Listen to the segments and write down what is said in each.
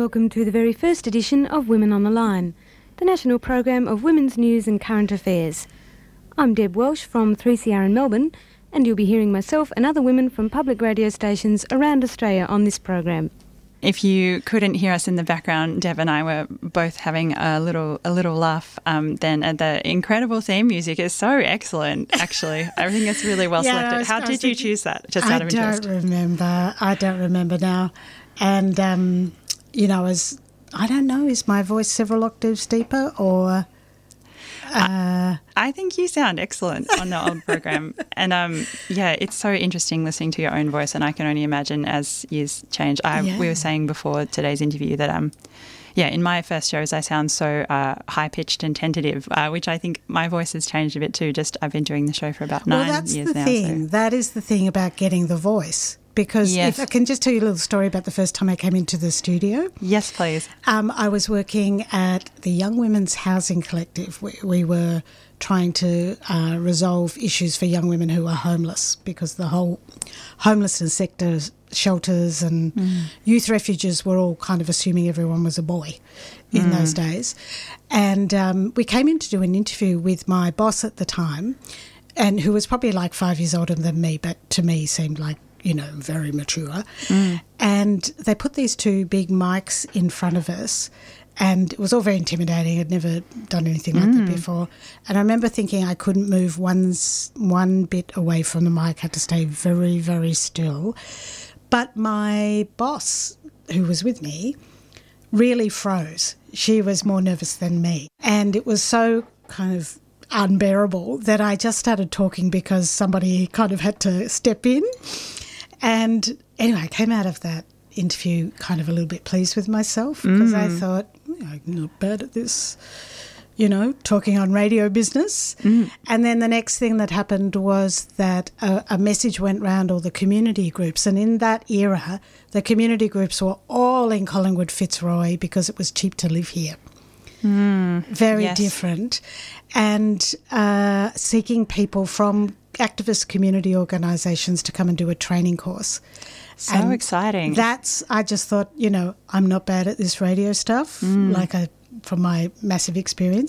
welcome to the very first edition of Women on the Line, the national program of women's news and current affairs. I'm Deb Welsh from 3CR in Melbourne, and you'll be hearing myself and other women from public radio stations around Australia on this program. If you couldn't hear us in the background, Deb and I were both having a little laugh then at the incredible theme music. Is so excellent, actually. I think it's really well selected. How did you choose that, just out of interest? I don't remember now. And, I don't know, is my voice several octaves deeper or... I think you sound excellent on the old program. And, it's so interesting listening to your own voice, and I can only imagine as years change. We were saying before today's interview that, in my first shows I sound so high-pitched and tentative, which I think my voice has changed a bit too. I've been doing the show for about 9 years now. Well, that's the thing. So. That is the thing about getting the voice. Because if I can just tell you a little story about the first time I came into the studio. Yes, please. I was working at the Young Women's Housing Collective. We were trying to resolve issues for young women who are homeless, because the whole homelessness sector, shelters and youth refuges were all kind of assuming everyone was a boy in those days. And we came in to do an interview with my boss at the time, and who was probably like 5 years older than me, but to me seemed like, very mature. And they put these two big mics in front of us, and it was all very intimidating. I'd never done anything like that before. And I remember thinking I couldn't move one bit away from the mic, had to stay very, very still. But my boss, who was with me, really froze. She was more nervous than me. And it was so kind of unbearable that I just started talking because somebody kind of had to step in. And anyway, I came out of that interview kind of a little bit pleased with myself, because I thought, I'm not bad at this, talking on radio business. And then the next thing that happened was that a message went round all the community groups. And in that era, the community groups were all in Collingwood Fitzroy because it was cheap to live here. Very different. And seeking people from activist community organisations to come and do a training course. So exciting. I just thought, I'm not bad at this radio stuff, from my massive experience.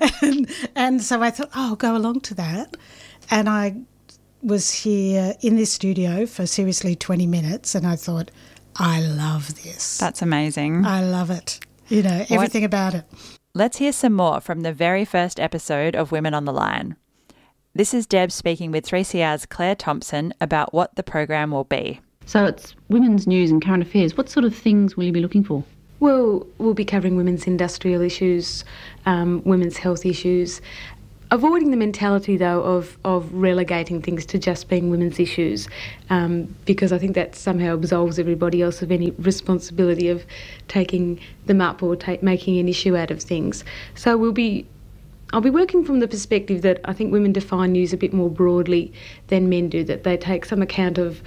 and so I thought, I'll go along to that. And I was here in this studio for seriously 20 minutes, and I thought, I love this. That's amazing. I love it. Everything about it. Let's hear some more from the very first episode of Women on the Line. This is Deb speaking with 3CR's Claire Thompson about what the program will be. So it's women's news and current affairs. What sort of things will you be looking for? Well, we'll be covering women's industrial issues, women's health issues, avoiding the mentality, though, of relegating things to just being women's issues, because I think that somehow absolves everybody else of any responsibility of taking them up or making an issue out of things. So I'll be working from the perspective that I think women define news a bit more broadly than men do, that they take some account of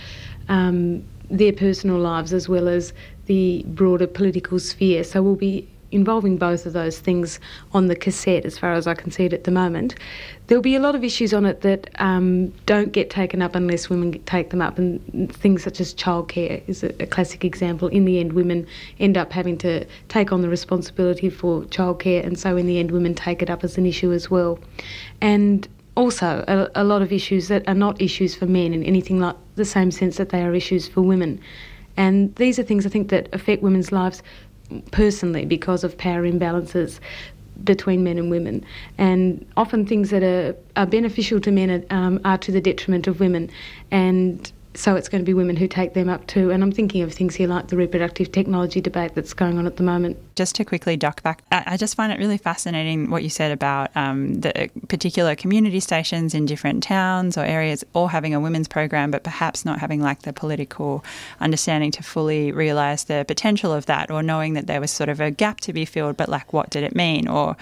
their personal lives as well as the broader political sphere. So we'll be involving both of those things on the cassette, as far as I can see it at the moment. There'll be a lot of issues on it that don't get taken up unless women take them up, and things such as childcare is a classic example. In the end, women end up having to take on the responsibility for childcare, and so in the end, women take it up as an issue as well. And also a lot of issues that are not issues for men in anything like the same sense that they are issues for women. And these are things I think that affect women's lives personally because of power imbalances between men and women, and often things that are beneficial to men are to the detriment of women, and so it's going to be women who take them up too. And I'm thinking of things here like the reproductive technology debate that's going on at the moment. Just to quickly duck back, I just find it really fascinating what you said about the particular community stations in different towns or areas all having a women's program, but perhaps not having like the political understanding to fully realise the potential of that, or knowing that there was sort of a gap to be filled, but like what did it mean? Or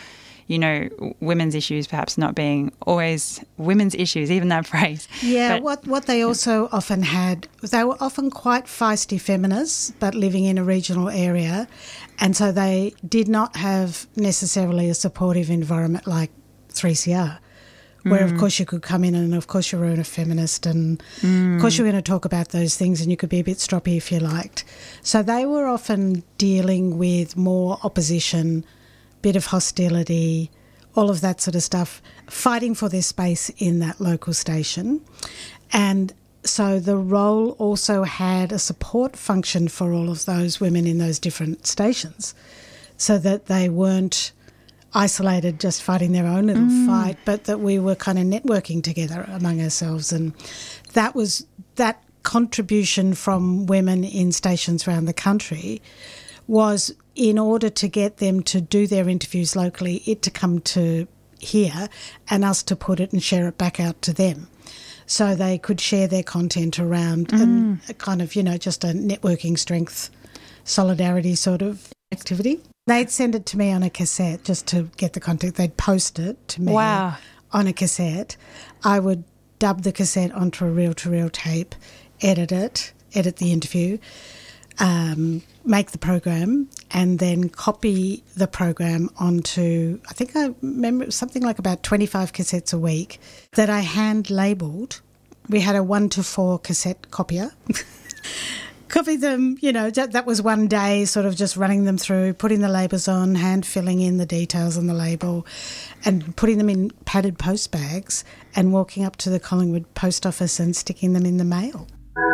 women's issues perhaps not being always women's issues, even that phrase. Yeah, but what they also often had, they were often quite feisty feminists, but living in a regional area, and so they did not have necessarily a supportive environment like 3CR, where of course you could come in and of course you were a feminist and of course you were going to talk about those things and you could be a bit stroppy if you liked. So they were often dealing with more opposition, bit of hostility, all of that sort of stuff, fighting for their space in that local station. And so the role also had a support function for all of those women in those different stations so that they weren't isolated just fighting their own little fight, but that we were kind of networking together among ourselves. And that was that contribution from women in stations around the country was in order to get them to do their interviews locally, it to come to here and us to put it and share it back out to them. So they could share their content around and kind of, just a networking strength, solidarity sort of activity. They'd send it to me on a cassette just to get the content. They'd post it to me on a cassette. I would dub the cassette onto a reel-to-reel tape, edit the interview, make the program, and then copy the program onto, I think I remember something like about 25 cassettes a week that I hand-labelled. We had a 1-to-4 cassette copier. Copy them, that was one day, sort of just running them through, putting the labels on, hand filling in the details on the label and putting them in padded post bags and walking up to the Collingwood post office and sticking them in the mail.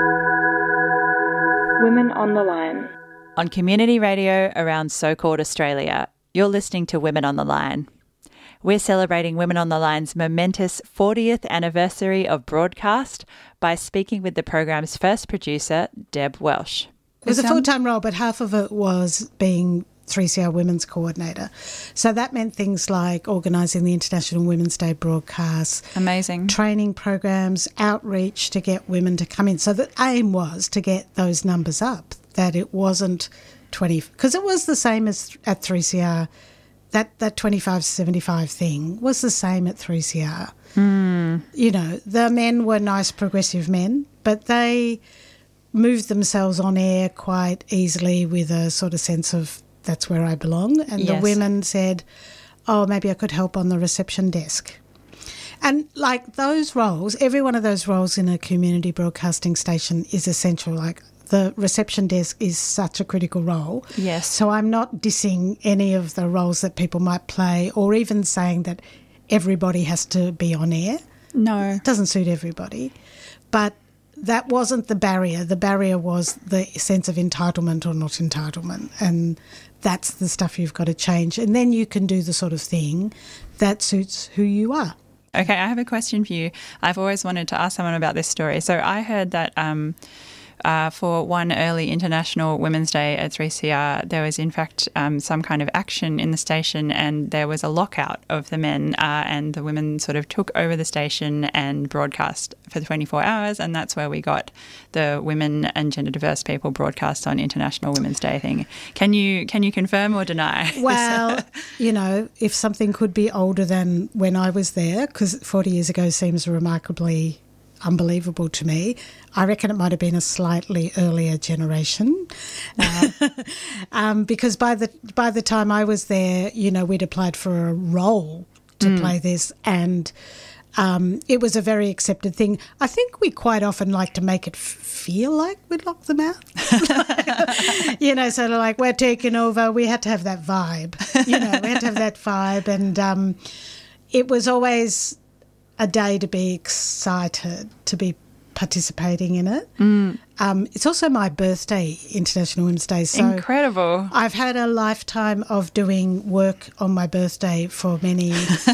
Women on the Line. On community radio around so-called Australia, you're listening to Women on the Line. We're celebrating Women on the Line's momentous 40th anniversary of broadcast by speaking with the program's first producer, Deb Welsh. It was a full-time role, but half of it was being 3CR Women's Coordinator. So that meant things like organising the International Women's Day broadcasts. Amazing. Training programs, outreach to get women to come in. So the aim was to get those numbers up, that it wasn't 20, because it was the same as at 3CR. That 25-75 thing was the same at 3CR. The men were nice progressive men, but they moved themselves on air quite easily with a sort of sense of that's where I belong. And the women said, oh, maybe I could help on the reception desk. And like those roles, every one of those roles in a community broadcasting station is essential. Like the reception desk is such a critical role. Yes. So I'm not dissing any of the roles that people might play or even saying that everybody has to be on air. No. It doesn't suit everybody. But that wasn't the barrier. The barrier was the sense of entitlement or not entitlement. And that's the stuff you've got to change. And then you can do the sort of thing that suits who you are. Okay, I have a question for you. I've always wanted to ask someone about this story. So I heard that for one early International Women's Day at 3CR, there was in fact some kind of action in the station and there was a lockout of the men and the women sort of took over the station and broadcast for 24 hours, and that's where we got the women and gender diverse people broadcast on International Women's Day thing. Can you confirm or deny? Well, if something could be older than when I was there, because 40 years ago seems remarkably unbelievable to me. I reckon it might have been a slightly earlier generation because by the time I was there, we'd applied for a role to play this and it was a very accepted thing. I think we quite often like to make it feel like we'd lock them out. Sort of like we're taking over. We had to have that vibe. We had to have that vibe and it was always a day to be excited to be participating in it. It's also my birthday, International Women's Day. So incredible. I've had a lifetime of doing work on my birthday for many.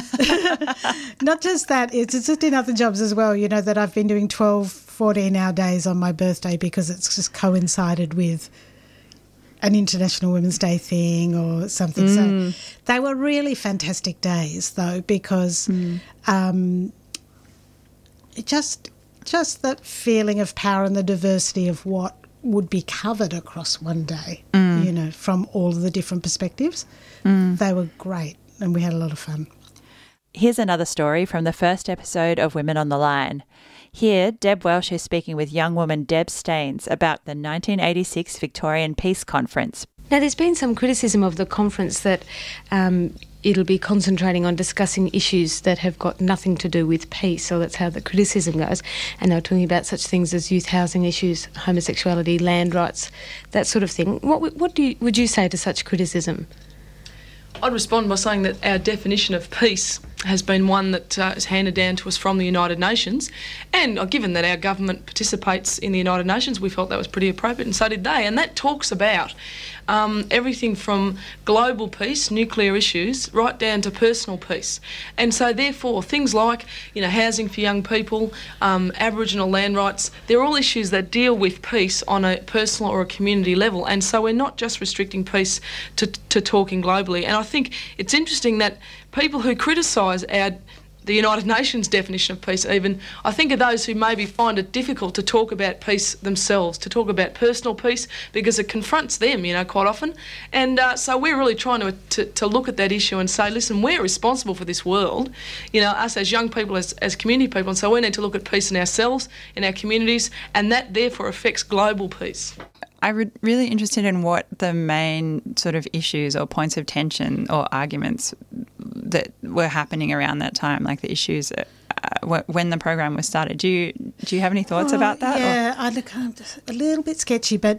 Not just that, it's just in other jobs as well, that I've been doing 12, 14-hour days on my birthday because it's just coincided with an International Women's Day thing or something. So they were really fantastic days, though, because just that feeling of power and the diversity of what would be covered across one day, from all of the different perspectives. They were great and we had a lot of fun. Here's another story from the first episode of Women on the Line. Here, Deb Welsh is speaking with young woman Deb Staines about the 1986 Victorian Peace Conference. Now, there's been some criticism of the conference that it'll be concentrating on discussing issues that have got nothing to do with peace, so that's how the criticism goes. And they're talking about such things as youth housing issues, homosexuality, land rights, that sort of thing. What would you say to such criticism? I'd respond by saying that our definition of peace has been one that is handed down to us from the United Nations, and given that our government participates in the United Nations, we felt that was pretty appropriate, and so did they. And that talks about everything from global peace, nuclear issues, right down to personal peace. And so therefore things like, housing for young people, Aboriginal land rights, they're all issues that deal with peace on a personal or a community level. And so we're not just restricting peace to talking globally. And I think it's interesting that people who criticise the United Nations definition of peace even, I think are those who maybe find it difficult to talk about peace themselves, to talk about personal peace, because it confronts them, quite often. And so we're really trying to look at that issue and say, listen, we're responsible for this world, us as young people, as community people, and so we need to look at peace in ourselves, in our communities, and that therefore affects global peace. I'm really interested in what the main sort of issues or points of tension or arguments that were happening around that time, like the issues when the program was started. Do you have any thoughts about that? Yeah, I look a little bit sketchy, but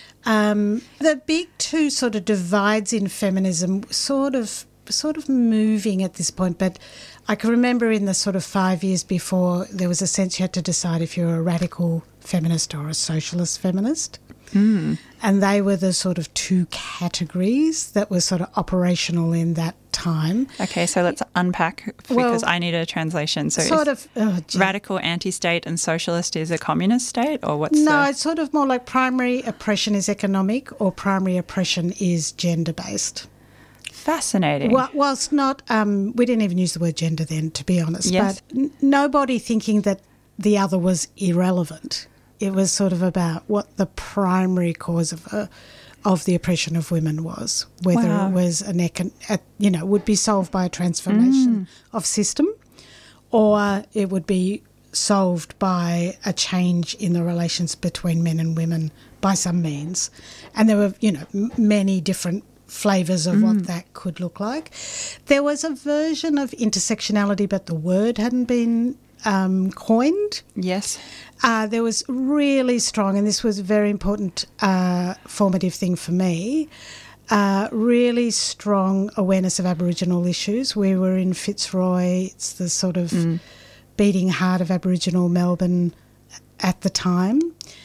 the big two sort of divides in feminism sort of moving at this point, but I can remember in the sort of 5 years before, there was a sense you had to decide if you're a radical feminist or a socialist feminist. Mm. And they were the sort of two categories that were sort of operational in that time. Okay, so let's unpack, because I need a translation. So radical anti-state and socialist is a communist state, or what's it's sort of more like primary oppression is economic or primary oppression is gender-based. Fascinating. Whilst not, we didn't even use the word gender then, to be honest, yes. But nobody thinking that the other was irrelevant. It was sort of about what the primary cause of the oppression of women was, whether it was would be solved by a transformation of system, or it would be solved by a change in the relations between men and women by some means. And there were, many different flavours of what that could look like. There was a version of intersectionality, but the word hadn't been coined. Yes. There was really strong, and this was a very important formative thing for me, really strong awareness of Aboriginal issues. We were in Fitzroy. It's the sort of beating heart of Aboriginal Melbourne at the time.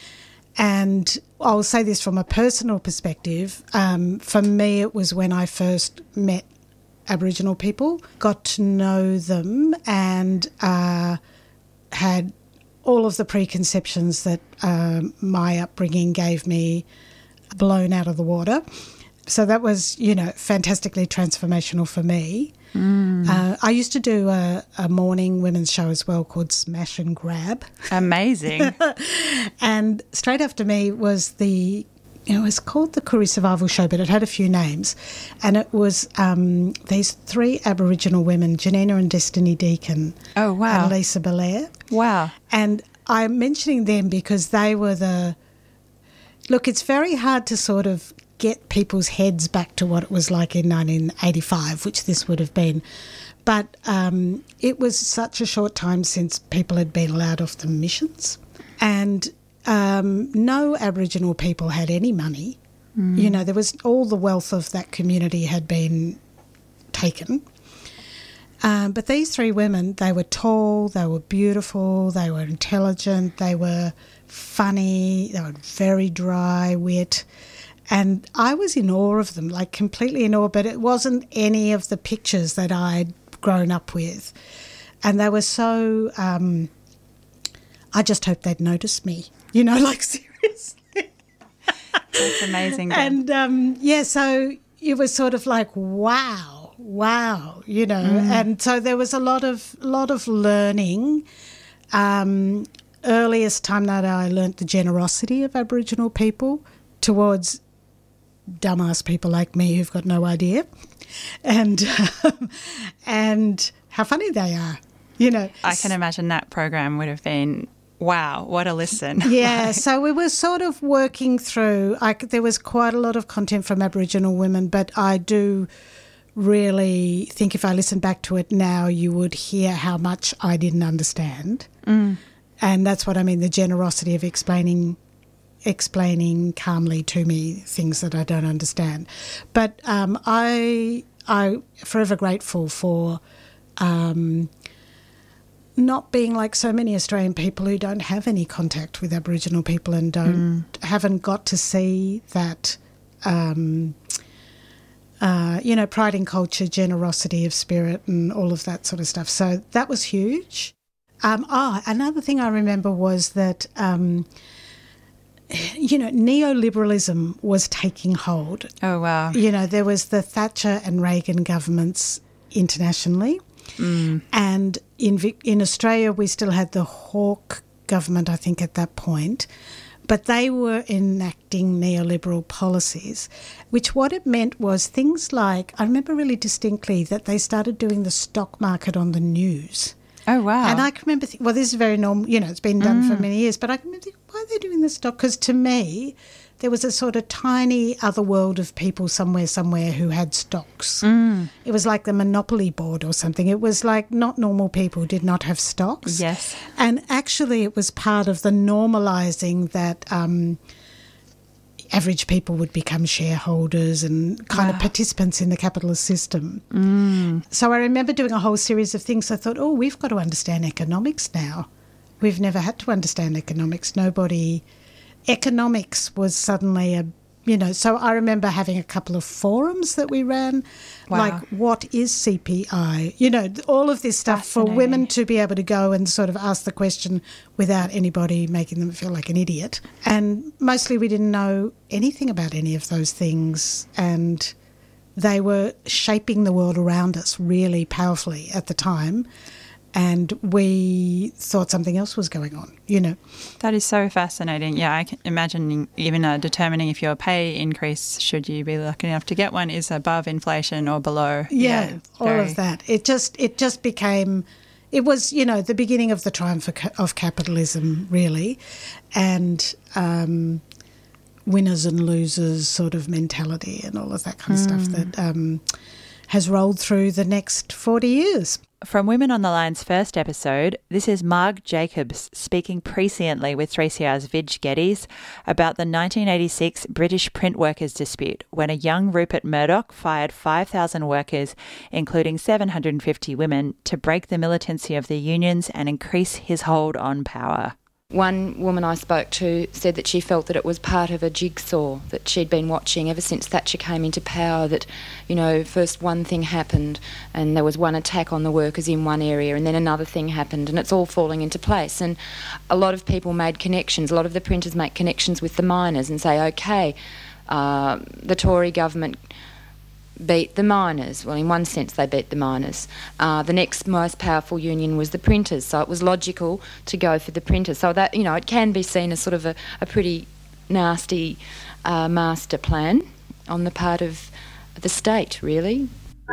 And I'll say this from a personal perspective. For me, it was when I first met Aboriginal people, got to know them, and had all of the preconceptions that my upbringing gave me blown out of the water. So that was, fantastically transformational for me. I used to do a morning women's show as well called Smash and Grab. Amazing. And straight after me was it was called the Koori Survival Show, but it had a few names. And it was these three Aboriginal women, Janina and Destiny Deacon. Oh, wow. And Lisa Belair. Wow. And I'm mentioning them because they were look, it's very hard to sort of get people's heads back to what it was like in 1985, which this would have been. But it was such a short time since people had been allowed off the missions. And no Aboriginal people had any money. There was all the wealth of that community had been taken. But these three women, they were tall, they were beautiful, they were intelligent, they were funny, they were very dry wit. And I was in awe of them, like completely in awe, but it wasn't any of the pictures that I'd grown up with. And they were so, I just hoped they'd notice me, like seriously. That's amazing. And so it was sort of like, wow, and so there was a lot of learning. Earliest time that I learnt the generosity of Aboriginal people towards dumbass people like me who've got no idea, and how funny they are, I can imagine that program would have been Wow, what a listen. Yeah, so we were sort of working through, there was quite a lot of content from Aboriginal women, but I do really think if I listen back to it now, you would hear how much I didn't understand. And that's what I mean, the generosity of explaining calmly to me things that I don't understand. But I forever grateful for not being like so many Australian people who don't have any contact with Aboriginal people and haven't got to see that, pride in culture, generosity of spirit and all of that sort of stuff. So that was huge. Another thing I remember was that, neoliberalism was taking hold. Oh, wow. There was the Thatcher and Reagan governments internationally. And in Australia, we still had the Hawke government, I think, at that point. But they were enacting neoliberal policies, which what it meant was things like, I remember really distinctly that they started doing the stock market on the news. Oh, wow. And I can remember thinking, well, this is very normal, it's been done for many years, but I can remember thinking, why are they doing this stock? Because to me, there was a sort of tiny other world of people somewhere who had stocks. It was like the Monopoly board or something. It was like not normal people did not have stocks. Yes. And actually it was part of the normalising that average people would become shareholders and kind of participants in the capitalist system. So I remember doing a whole series of things. I thought, we've got to understand economics now. We've never had to understand economics. Economics was suddenly so I remember having a couple of forums that we ran, like what is CPI, all of this stuff for women to be able to go and sort of ask the question without anybody making them feel like an idiot. And mostly we didn't know anything about any of those things, and they were shaping the world around us really powerfully at the time. And we thought something else was going on, That is so fascinating. Yeah, I can imagine even determining if your pay increase, should you be lucky enough to get one, is above inflation or below. All of that. It just became, it was, the beginning of the triumph of capitalism, really, and winners and losers sort of mentality and all of that kind of stuff that has rolled through the next 40 years. From Women on the Line's first episode, this is Marg Jacobs speaking presciently with 3CR's Vidge Geddes about the 1986 British print workers dispute, when a young Rupert Murdoch fired 5,000 workers, including 750 women, to break the militancy of the unions and increase his hold on power. One woman I spoke to said that she felt that it was part of a jigsaw that she'd been watching ever since Thatcher came into power, that, first one thing happened and there was one attack on the workers in one area and then another thing happened and it's all falling into place. And a lot of people made connections, a lot of the printers make connections with the miners and say, OK, the Tory government beat the miners. Well, in one sense they beat the miners. The next most powerful union was the printers, so it was logical to go for the printers. So that, it can be seen as sort of a pretty nasty master plan on the part of the state, really.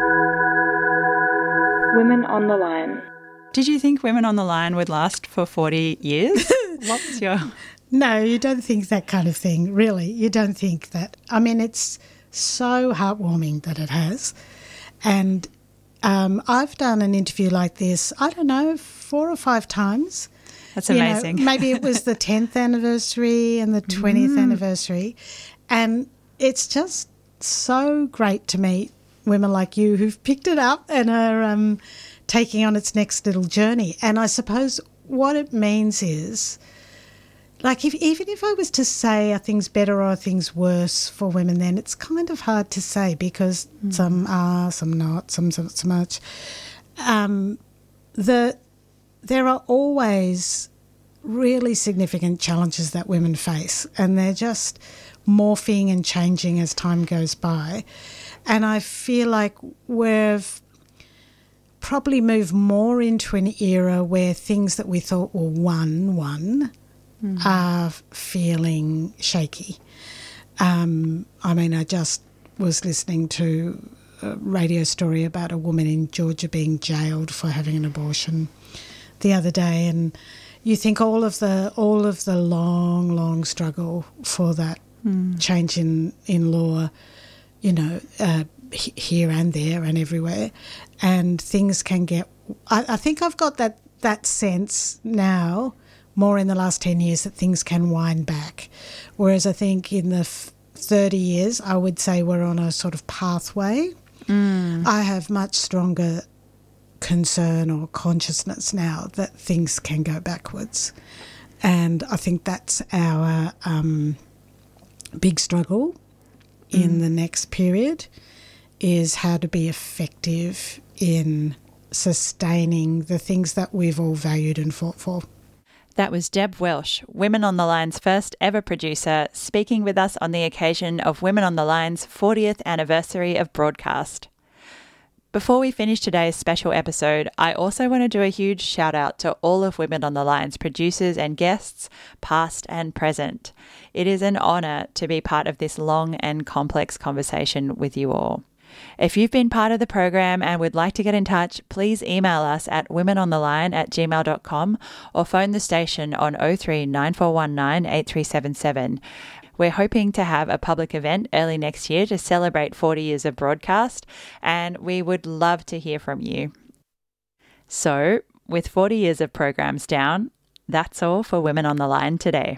Women on the Line. Did you think Women on the Line would last for 40 years? What's your... No, you don't think that kind of thing, really. You don't think that. I mean, it's so heartwarming that it has. And I've done an interview like this, I don't know, 4 or 5 times. That's amazing. Maybe it was the 10th anniversary and the 20th anniversary. And it's just so great to meet women like you who've picked it up and are taking on its next little journey. And I suppose what it means is, like, even if I was to say are things better or are things worse for women, then it's kind of hard to say because some are, some not, some not so much. There are always really significant challenges that women face, and they're just morphing and changing as time goes by. And I feel like we've probably moved more into an era where things that we thought were won are feeling shaky. I mean, I just was listening to a radio story about a woman in Georgia being jailed for having an abortion the other day, and you think all of the long struggle for that change in law, you know, here and there and everywhere, and things can get. I think I've got that sense now, more in the last 10 years, that things can wind back, whereas I think in the 30 years, I would say we're on a sort of pathway. I have much stronger concern or consciousness now that things can go backwards. And I think that's our big struggle in the next period, is how to be effective in sustaining the things that we've all valued and fought for. That was Deb Welsh, Women on the Line's first ever producer, speaking with us on the occasion of Women on the Line's 40th anniversary of broadcast. Before we finish today's special episode, I also want to do a huge shout out to all of Women on the Line's producers and guests, past and present. It is an honour to be part of this long and complex conversation with you all. If you've been part of the program and would like to get in touch, please email us at womenontheline@gmail.com or phone the station on 03 9419 8377. We're hoping to have a public event early next year to celebrate 40 years of broadcast, and we would love to hear from you. So, with 40 years of programs down, that's all for Women on the Line today.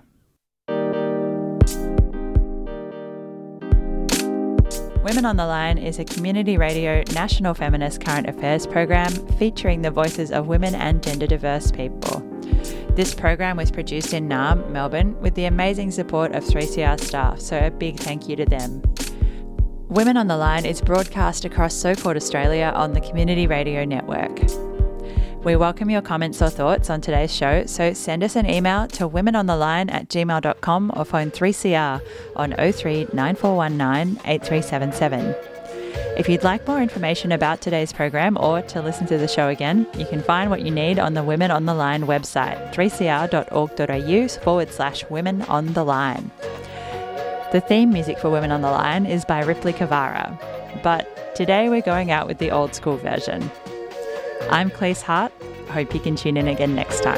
Women on the Line is a community radio national feminist current affairs program featuring the voices of women and gender diverse people. This program was produced in Naarm, Melbourne, with the amazing support of 3CR staff, so a big thank you to them. Women on the Line is broadcast across So-Called Australia on the Community Radio Network. We welcome your comments or thoughts on today's show, so send us an email to womenontheline@gmail.com or phone 3CR on 03 9419 8377. If you'd like more information about today's program or to listen to the show again, you can find what you need on the Women on the Line website, 3cr.org.au/Women on the Line. The theme music for Women on the Line is by Ripley Kavara, but today we're going out with the old school version. I'm Cleese Hart. Hope you can tune in again next time.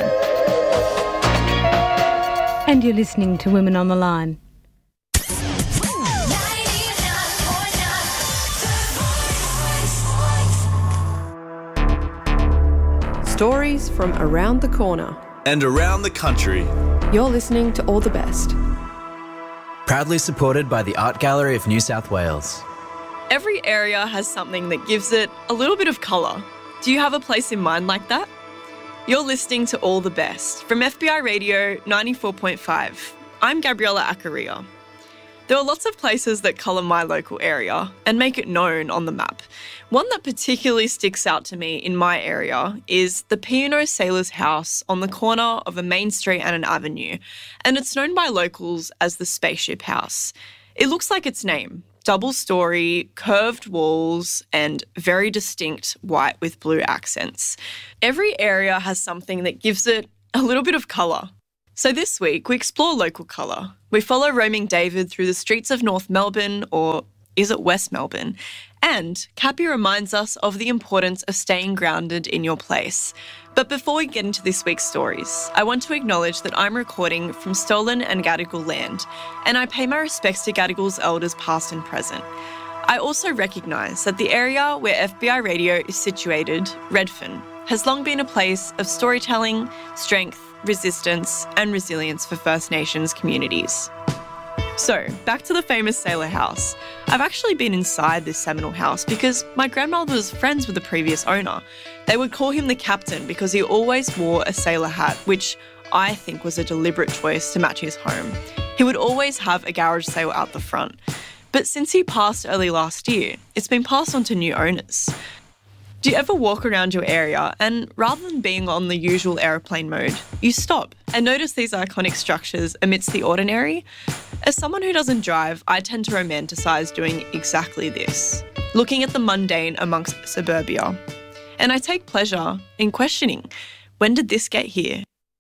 And you're listening to Women on the Line. Stories from around the corner and around the country. You're listening to All the Best. Proudly supported by the Art Gallery of New South Wales. Every area has something that gives it a little bit of colour. Do you have a place in mind like that? You're listening to All the Best from FBI Radio 94.5. I'm Gabriella Accaria. There are lots of places that colour my local area and make it known on the map. One that particularly sticks out to me in my area is the P&O Sailors House on the corner of a main street and an avenue, and it's known by locals as the Spaceship House. It looks like its name. Double-storey, curved walls, and very distinct white with blue accents. Every area has something that gives it a little bit of colour. So this week, we explore local colour. We follow Roaming David through the streets of North Melbourne, or is it West Melbourne? And Cappy reminds us of the importance of staying grounded in your place. But before we get into this week's stories, I want to acknowledge that I'm recording from stolen and Gadigal land, and I pay my respects to Gadigal's elders past and present. I also recognise that the area where FBI Radio is situated, Redfern, has long been a place of storytelling, strength, resistance and resilience for First Nations communities. So, back to the famous Sailor House. I've actually been inside this seminal house because my grandmother was friends with the previous owner. They would call him the captain because he always wore a sailor hat, which I think was a deliberate choice to match his home. He would always have a garage sale out the front. But since he passed early last year, it's been passed on to new owners. Do you ever walk around your area and rather than being on the usual aeroplane mode, you stop and notice these iconic structures amidst the ordinary? As someone who doesn't drive, I tend to romanticise doing exactly this, looking at the mundane amongst suburbia. And I take pleasure in questioning, when did this get here?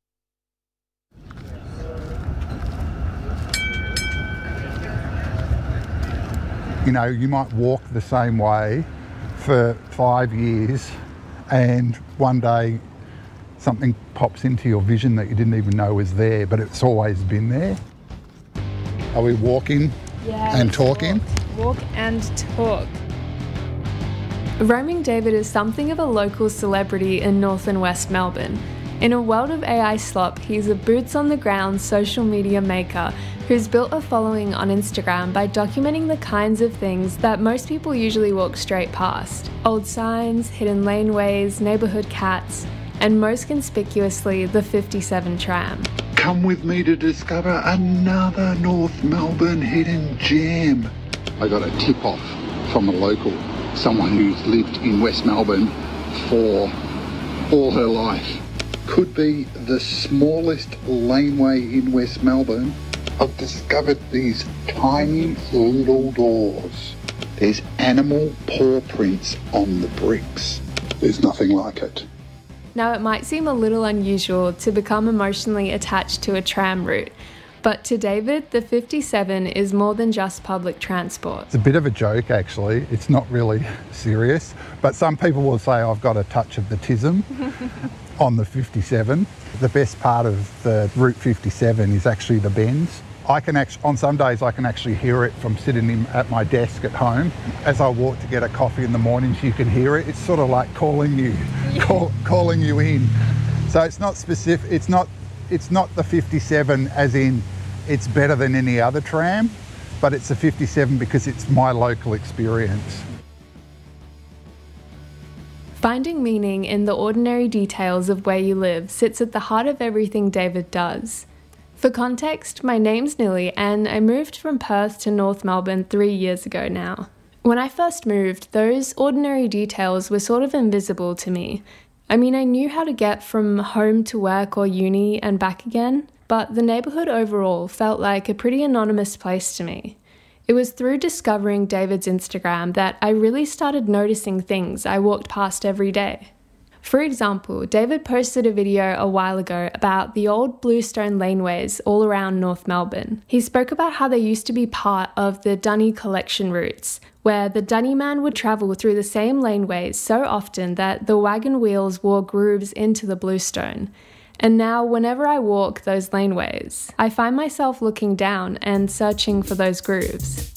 You know, you might walk the same way for 5 years and one day something pops into your vision that you didn't even know was there, but it's always been there. Are we walking and talking? Walk and talk. Roaming David is something of a local celebrity in North and West Melbourne. In a world of AI slop, he's a boots-on-the-ground social media maker who's built a following on Instagram by documenting the kinds of things that most people usually walk straight past. Old signs, hidden laneways, neighbourhood cats, and most conspicuously, the 57 tram. Come with me to discover another North Melbourne hidden gem. I got a tip-off from a local, someone who's lived in West Melbourne for all her life. Could be the smallest laneway in West Melbourne. I've discovered these tiny little doors. There's animal paw prints on the bricks. There's nothing like it. Now, it might seem a little unusual to become emotionally attached to a tram route, but to David, the 57 is more than just public transport. It's a bit of a joke, actually. It's not really serious, but some people will say I've got a touch of the tism on the 57. The best part of the Route 57 is actually the bends. On some days I can actually hear it from sitting at my desk at home. As I walk to get a coffee in the mornings, you can hear it. It's sort of like calling you, calling you in. So it's not specific. It's not the 57 as in it's better than any other tram, but it's a 57 because it's my local experience. Finding meaning in the ordinary details of where you live sits at the heart of everything David does. For context, my name's Nilly and I moved from Perth to North Melbourne 3 years ago now. When I first moved, those ordinary details were sort of invisible to me. I mean, I knew how to get from home to work or uni and back again, but the neighbourhood overall felt like a pretty anonymous place to me. It was through discovering David's Instagram that I really started noticing things I walked past every day. For example, David posted a video a while ago about the old bluestone laneways all around North Melbourne. He spoke about how they used to be part of the Dunny collection routes, where the Dunny man would travel through the same laneways so often that the wagon wheels wore grooves into the bluestone. And now, whenever I walk those laneways, I find myself looking down and searching for those grooves.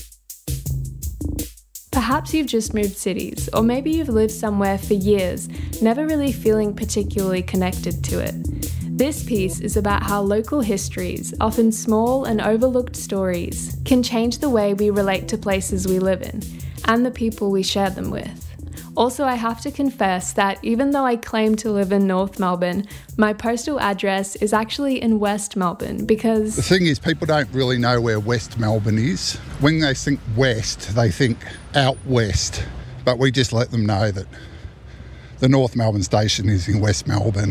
Perhaps you've just moved cities, or maybe you've lived somewhere for years, never really feeling particularly connected to it. This piece is about how local histories, often small and overlooked stories, can change the way we relate to places we live in, and the people we share them with. Also, I have to confess that even though I claim to live in North Melbourne, my postal address is actually in West Melbourne because... The thing is, people don't really know where West Melbourne is. When they think west, they think out west. But we just let them know that the North Melbourne station is in West Melbourne.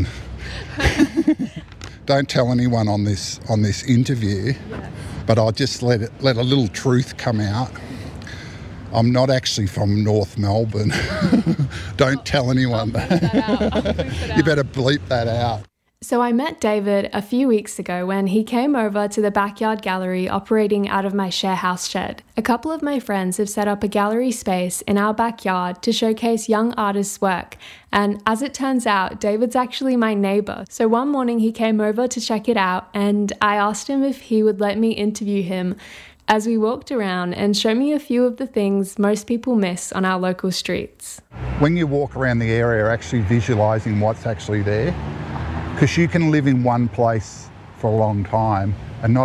Don't tell anyone on this interview, but I'll just let a little truth come out. I'm not actually from North Melbourne. Don't tell anyone. You better bleep that out. So I met David a few weeks ago when he came over to the backyard gallery operating out of my share house shed. A couple of my friends have set up a gallery space in our backyard to showcase young artists' work. And as it turns out, David's actually my neighbour. So one morning he came over to check it out and I asked him if he would let me interview him as we walked around and show me a few of the things most people miss on our local streets. When you walk around the area, actually visualising what's actually there, because you can live in one place for a long time and not